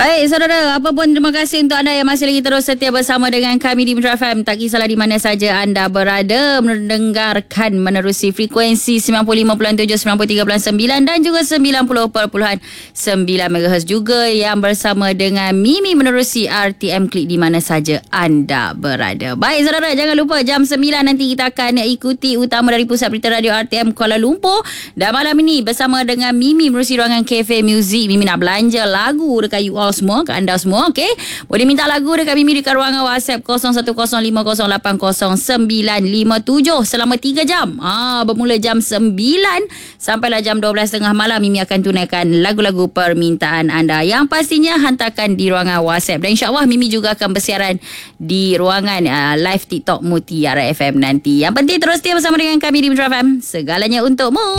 Baik saudara, apa pun terima kasih untuk anda yang masih lagi terus setia bersama dengan kami di Metro FM. Tak kisahlah di mana saja anda berada, mendengarkan menerusi frekuensi 95.7, 93.9 dan juga 90.9 MHz juga, yang bersama dengan Mimi menerusi RTM Klik di mana saja anda berada. Baik saudara, jangan lupa jam 9 nanti kita akan ikuti utama dari Pusat Berita Radio RTM Kuala Lumpur. Dan malam ini bersama dengan Mimi menerusi ruangan Cafe Music. Mimi nak belanja lagu dekat you all semua, ke anda semua, okey? Boleh minta lagu dekat Mimi dekat ruangan WhatsApp 0105080957 selama 3 jam. Bermula jam 9 sampailah jam 12.30 malam. Mimi akan tunaikan lagu-lagu permintaan anda yang pastinya hantarkan di ruangan WhatsApp. Dan insyaAllah Mimi juga akan bersiaran di ruangan live TikTok Mutiara FM nanti. Yang penting terus setia bersama dengan kami di Metro FM. Segalanya untukmu.